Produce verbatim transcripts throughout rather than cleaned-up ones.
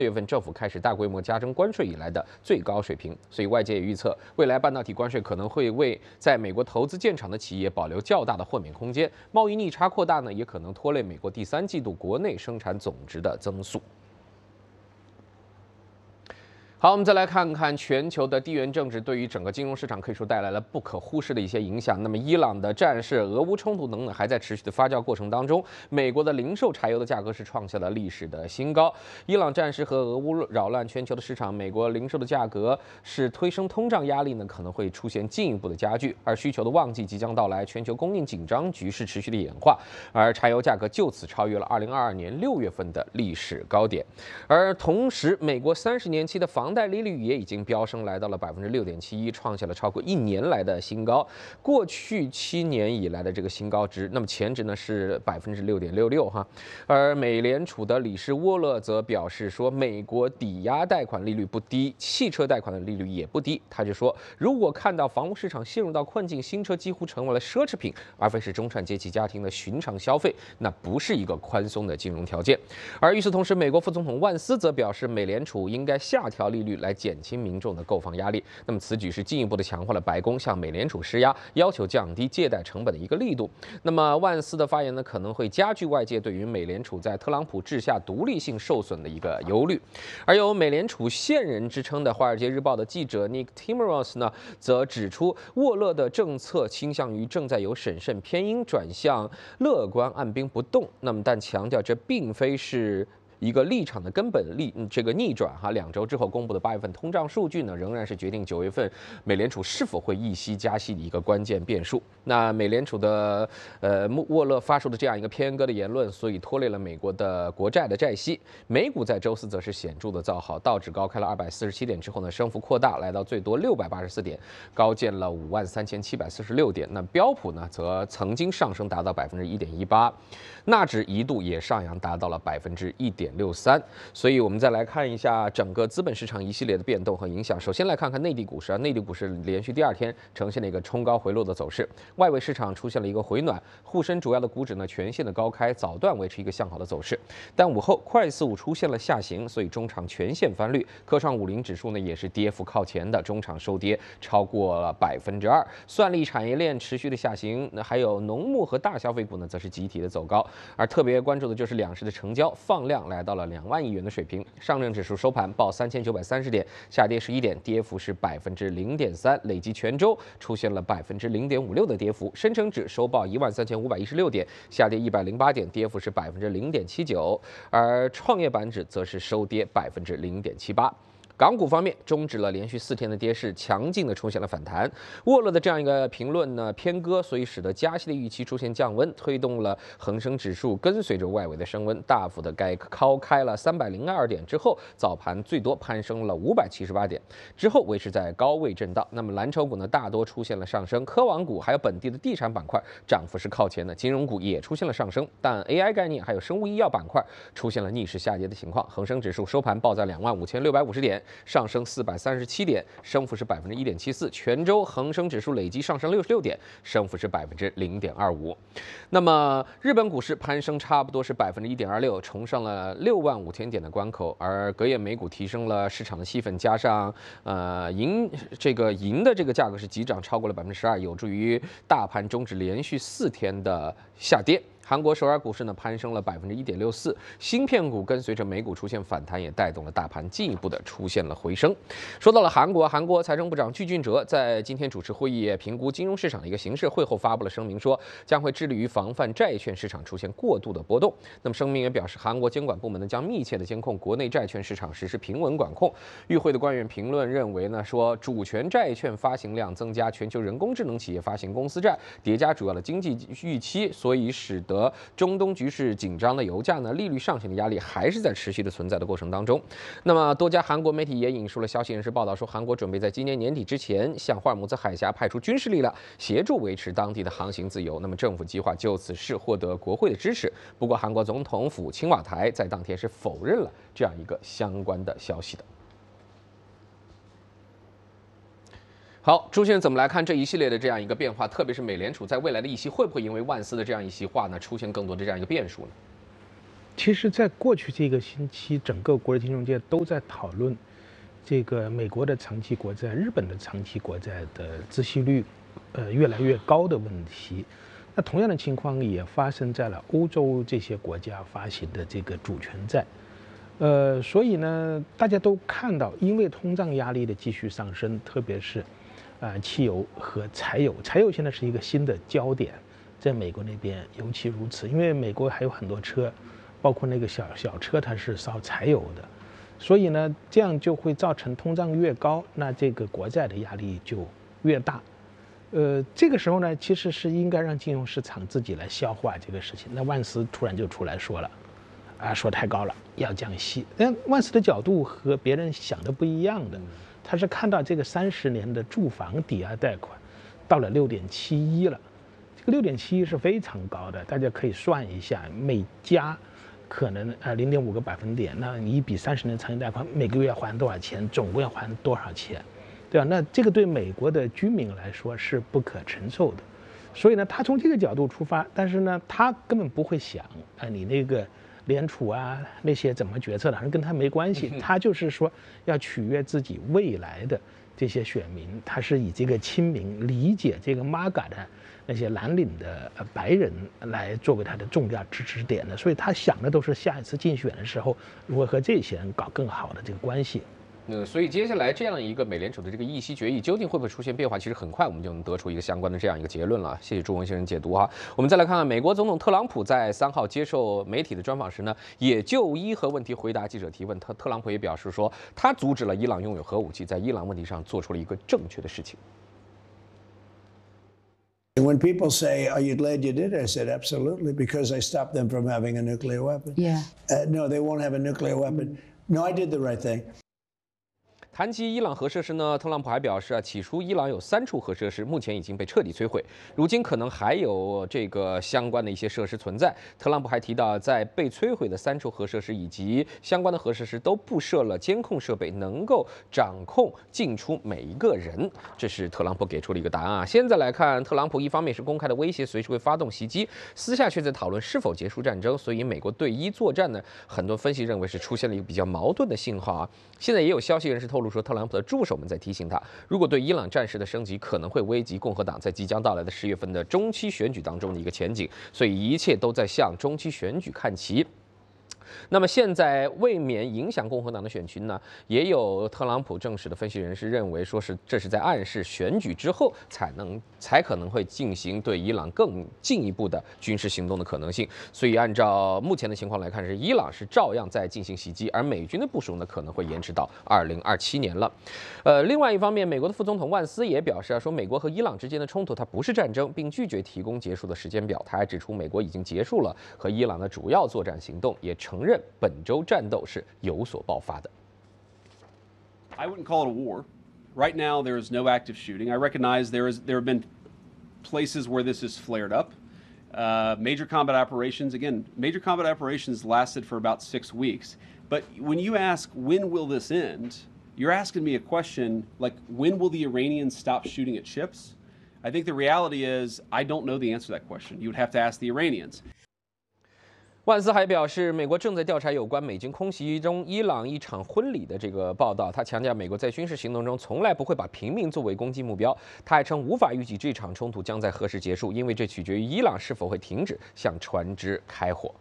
月份政府开始大规模加征关税以来的最高水平，所以外界也预测，未来半导体关税可能会为在美国投资建厂的企业保留较大的豁免空间。贸易逆差扩大呢，也可能拖累美国第三季度国内生产总值的增速。好，我们再来看看全球的地缘政治对于整个金融市场可以说带来了不可忽视的一些影响。那么，伊朗的战事、俄乌冲突等等还在持续的发酵过程当中。美国的零售柴油的价格是创下了历史的新高。伊朗战事和俄乌扰乱全球的市场，美国零售的价格是推升通胀压力呢，可能会出现进一步的加剧。而需求的旺季即将到来，全球供应紧张局势持续的演化，而柴油价格就此超越了二零二二年六月份的历史高点。而同时，美国三十年期的房房贷利率也已经飙升，来到了百分之六点七一，创下了超过一年来的新高。过去七年以来的这个新高值，那么前值呢是百分之六点六六哈。而美联储的理事沃勒则表示说，美国抵押贷款利率不低，汽车贷款的利率也不低。他就说，如果看到房屋市场陷入到困境，新车几乎成为了奢侈品，而非是中产阶级家庭的寻常消费，那不是一个宽松的金融条件。而与此同时，美国副总统万斯则表示，美联储应该下调利率。利率来减轻民众的购房压力。那么此举是进一步的强化了白宫向美联储施压，要求降低借贷成本的一个力度。那么万斯的发言呢，可能会加剧外界对于美联储在特朗普治下独立性受损的一个忧虑。而有美联储线人之称的《华尔街日报》的记者 Nick Timiraos 呢，则指出，沃勒的政策倾向于正在由审慎偏鹰转向乐观按兵不动。那么但强调这并非是一个立场的根本逆这个逆转哈，两周之后公布的八月份通胀数据呢，仍然是决定九月份美联储是否会议息加息的一个关键变数。那美联储的呃沃勒发出的这样一个偏鸽的言论，所以拖累了美国的国债的债息。美股在周四则是显著的造好，道指高开了二百四十七点之后呢，升幅扩大，来到最多六百八十四点，高见了五万三千七百四十六点。那标普呢，则曾经上升达到百分之一点一八，纳指一度也上扬达到了百分之一点六三。所以我们再来看一下整个资本市场一系列的变动和影响。首先来看看内地股市啊，内地股市连续第二天呈现了一个冲高回落的走势，外围市场出现了一个回暖，沪深主要的股指呢全线的高开，早段维持一个向好的走势，但午后快速出现了下行，所以中场全线翻绿。科创五零指数呢也是跌幅靠前的，中场收跌超过了百分之二。算力产业链持续的下行，那还有农牧和大消费股呢则是集体的走高。而特别关注的就是两市的成交放量来到了两万亿元的水平。上证指数收盘报三千九百三十点，下跌十一点，跌幅是百分之零点三，累计全周出现了百分之零点五六的跌幅。深成指收报一万三千五百一十六点，下跌一百零八点，跌幅是百分之零点七九。而创业板指则是收跌百分之零点七八。港股方面终止了连续四天的跌势，强劲的出现了反弹。沃勒的这样一个评论呢偏鸽，所以使得加息的预期出现降温，推动了恒生指数跟随着外围的升温，大幅的该高开了三百零二点之后，早盘最多攀升了五百七十八点，之后维持在高位震荡。那么蓝筹股呢大多出现了上升，科网股还有本地的地产板块涨幅是靠前的，金融股也出现了上升，但 A I 概念还有生物医药板块出现了逆势下跌的情况。恒生指数收盘报在两万五千六百五十点。上升四百三十七点，升幅是百分之一点七四。全周恒生指数累计上升六十六点，升幅是百分之零点二五。那么日本股市攀升差不多是百分之一点二六，冲上了六万五千点的关口。而隔夜美股提升了市场的气氛，加上呃银这个银的这个价格是急涨超过了百分之十二，有助于大盘终止连续四天的下跌。韩国首尔股市呢攀升了百分之一点六四，芯片股跟随着美股出现反弹，也带动了大盘进一步的出现了回升。说到了韩国，韩国财政部长具俊哲在今天主持会议，评估金融市场的一个形势，会后发布了声明说，将会致力于防范债券市场出现过度的波动。那么声明也表示，韩国监管部门呢将密切的监控国内债券市场，实施平稳管控。与会的官员评论认为呢，说主权债券发行量增加，全球人工智能企业发行公司债叠加主要的经济预期，所以使得中东局势紧张的油价呢，利率上行的压力还是在持续的存在的过程当中。那么多家韩国媒体也引述了消息人士报道说，韩国准备在今年年底之前向霍尔木兹海峡派出军事力量，协助维持当地的航行自由。那么政府计划就此事获得国会的支持。不过韩国总统府青瓦台在当天是否认了这样一个相关的消息的。好，朱先生怎么来看这一系列的这样一个变化？特别是美联储在未来的议息会不会因为万斯的这样一席话呢，出现更多的这样一个变数呢？ 其实，在过去这个星期，整个国际金融界都在讨论这个美国的长期国债、日本的长期国债的孳息率，呃，越来越高的问题。那同样的情况也发生在了欧洲这些国家发行的这个主权债。呃，所以呢，大家都看到，因为通胀压力的继续上升，特别是，啊、呃，汽油和柴油，柴油现在是一个新的焦点，在美国那边尤其如此，因为美国还有很多车，包括那个小小车，它是烧柴油的，所以呢，这样就会造成通胀越高，那这个国债的压力就越大。呃，这个时候呢，其实是应该让金融市场自己来消化这个事情。那万斯突然就出来说了，啊，说太高了，要降息。但万斯的角度和别人想的不一样的，他是看到这个三十年的住房抵押贷款到了六点七一了，这个六点七一是非常高的，大家可以算一下，每家可能呃零点五个百分点，那你一笔三十年长期贷款每个月还多少钱，总共要还多少钱？对吧？那这个对美国的居民来说是不可承受的，所以呢，他从这个角度出发，但是呢，他根本不会想，啊，你那个联储啊那些怎么决策的，好像跟他没关系，他就是说要取悦自己未来的这些选民，他是以这个亲民、理解这个 M A G A 的那些蓝领的白人来作为他的重要支持点的，所以他想的都是下一次竞选的时候如何和这些人搞更好的这个关系。 呃，所以接下来这样一个美联储的这个议息决议究竟会不会出现变化？其实很快我们就能得出一个相关的这样一个结论了。谢谢朱文先生解读哈。我们再来看看美国总统特朗普在三号接受媒体的专访时呢，也就伊核问题回答记者提问。特特朗普也表示说，他阻止了伊朗拥有核武器，在伊朗问题上做出了一个正确的事情。 When people say, "Are you glad you did it?" I said, "Absolutely, because I stopped them from having a nuclear weapon." Yeah. Uh, no, they won't have a nuclear weapon. No, I did the right thing. 谈及伊朗核设施呢，特朗普还表示啊，起初伊朗有三处核设施，目前已经被彻底摧毁，如今可能还有这个相关的一些设施存在。特朗普还提到，在被摧毁的三处核设施以及相关的核设施都布设了监控设备，能够掌控进出每一个人。这是特朗普给出的一个答案啊。现在来看，特朗普一方面是公开的威胁随时会发动袭击，私下却在讨论是否结束战争。所以美国对伊作战呢，很多分析认为是出现了一个比较矛盾的信号啊。现在也有消息人士透露说，特朗普的助手们在提醒他，如果对伊朗战事的升级可能会危及共和党在即将到来的十月份的中期选举当中的一个前景，所以一切都在向中期选举看齐。那么现在为免影响共和党的选群呢，也有特朗普正式的分析人士认为，说是这是在暗示选举之后才能才可能会进行对伊朗更进一步的军事行动的可能性。所以按照目前的情况来看，是伊朗是照样在进行袭击，而美军的部署呢可能会延迟到二零二七年了。呃，另外一方面，美国的副总统万斯也表示啊，说美国和伊朗之间的冲突它不是战争，并拒绝提供结束的时间表。他还指出，美国已经结束了和伊朗的主要作战行动，也承认本周战斗是有所爆发的。 I wouldn't call it a war. Right now, there is no active shooting. I recognize there is there have been places where this has flared up. Uh, major combat operations, again, major combat operations lasted for about six weeks. But when you ask when will this end, you're asking me a question like when will the Iranians stop shooting at ships? I think the reality is I don't know the answer to that question. You would have to ask the Iranians. 万斯还表示，美国正在调查有关美军空袭中伊朗一场婚礼的这个报道。他强调，美国在军事行动中从来不会把平民作为攻击目标。他还称，无法预计这场冲突将在何时结束，因为这取决于伊朗是否会停止向船只开火。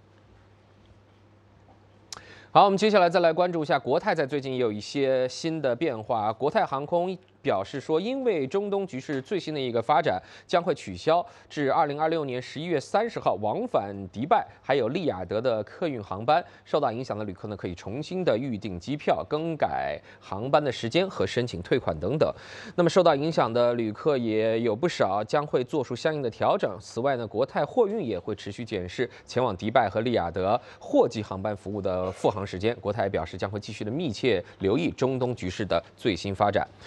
好，我们接下来再来关注一下国泰在最近也有一些新的变化。国泰航空表示说，因为中东局势最新的一个发展，将会取消至二零二六年十一月三十号往返迪拜还有利雅得的客运航班。受到影响的旅客呢，可以重新的预订机票、更改航班的时间和申请退款等等。那么受到影响的旅客也有不少，将会做出相应的调整。此外呢，国泰货运也会持续检视前往迪拜和利雅得货机航班服务的复航时间。国泰表示将会继续的密切留意中东局势的最新发展。那么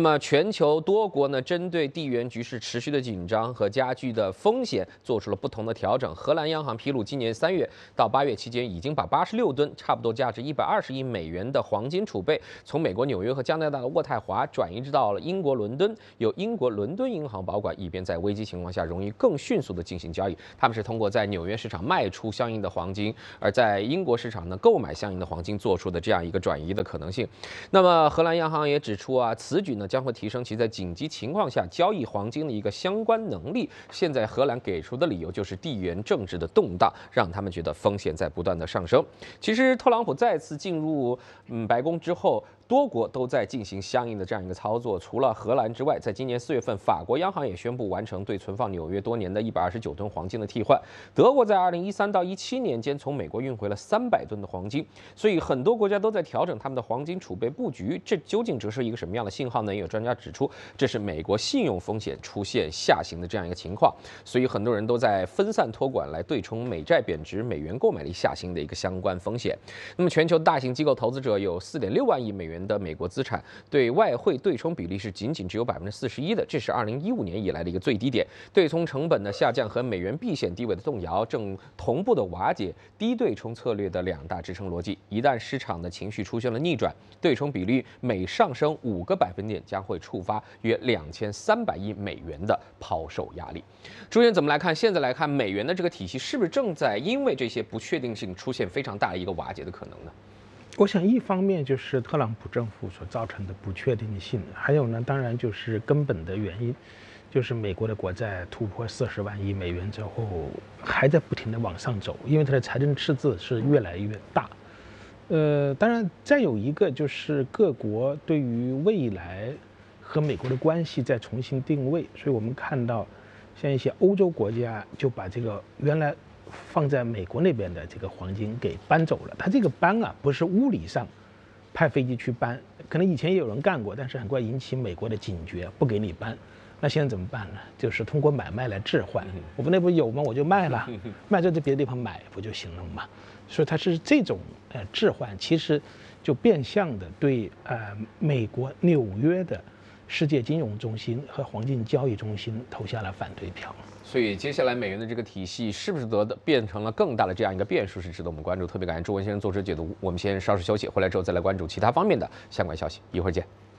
么全球多国呢，针对地缘局势持续的紧张和加剧的风险，做出了不同的调整。荷兰央行披露，今年三月到八月期间，已经把八十六吨，差不多价值一百二十亿美元的黄金储备，从美国纽约和加拿大的渥太华转移至到了英国伦敦，由英国伦敦银行保管，以便在危机情况下容易更迅速的进行交易。他们是通过在纽约市场卖出相应的黄金，而在英国市场呢购买相应的黄金做出的这样一个转移的可能性。那么荷兰央行也指出啊，此举呢将会提升其在紧急情况下交易黄金的一个相关能力。现在荷兰给出的理由就是地缘政治的动荡，让他们觉得风险在不断的上升。其实特朗普再次进入嗯白宫之后，多国都在进行相应的这样一个操作。除了荷兰之外，在今年四月份，法国央行也宣布完成对存放纽约多年的一百二十九吨黄金的替换。德国在二零一三到一七年间从美国运回了三百吨的黄金。所以很多国家都在调整他们的黄金储备布局，这究竟折射一个什么样的信号呢？也有专家指出，这是美国信用风险出现下行的这样一个情况。所以很多人都在分散托管来对冲美债贬值、美元购买力下行的一个相关风险。那么全球大型机构投资者有四点六万亿美元的美国资产，对外汇对冲比例是仅仅只有百分之四十一的，这是二零一五年以来的一个最低点。对冲成本的下降和美元避险地位的动摇，正同步的瓦解低对冲策略的两大支撑逻辑。一旦市场的情绪出现了逆转，对冲比率每上升五个百分点，将会触发约两千三百亿美元的抛售压力。朱元怎么来看？现在来看，美元的这个体系是不是正在因为这些不确定性出现非常大的一个瓦解的可能呢？ 我想，一方面就是特朗普政府所造成的不确定性，还有呢，当然就是根本的原因，就是美国的国债突破四十万亿美元之后，还在不停的往上走，因为它的财政赤字是越来越大。呃，当然，再有一个就是各国对于未来和美国的关系在重新定位，所以我们看到，像一些欧洲国家就把这个原来放在美国那边的这个黄金给搬走了。它这个搬啊，不是物理上派飞机去搬，可能以前也有人干过，但是很快引起美国的警觉，不给你搬。那现在怎么办呢？就是通过买卖来置换，我们那不有吗？我就卖了，卖在这别的地方买不就行了吗？所以它是这种呃置换，其实就变相的对呃美国纽约的世界金融中心和黄金交易中心投下了反对票。 所以接下来美元的这个体系是不是得变成了更大的这样一个变数，是值得我们关注。特别感谢朱文先生做出解读。我们先稍事休息，回来之后再来关注其他方面的相关消息。一会儿见。